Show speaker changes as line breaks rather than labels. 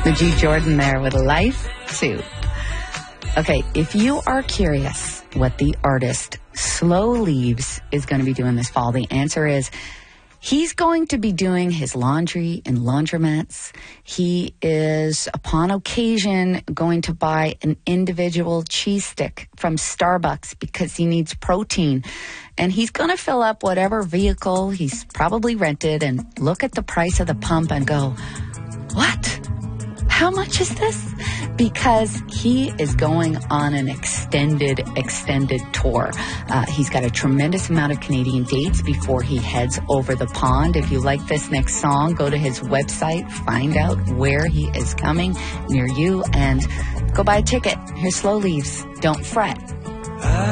G. Jordan there with Life 2. Okay, if you are curious what the artist Slow Leaves is going to be doing this fall, the answer is he's going to be doing his laundry in laundromats. He is, upon occasion, going to buy an individual cheese stick from Starbucks because he needs protein. And he's going to fill up whatever vehicle he's probably rented and look at the price of the pump and go, what? How much is this? Because he is going on an extended tour. He's got a tremendous amount of Canadian dates before he heads over the pond. If you like this next song, go to his website, find out where he is coming near you, and go buy a ticket. Here's Slow Leaves. Don't fret.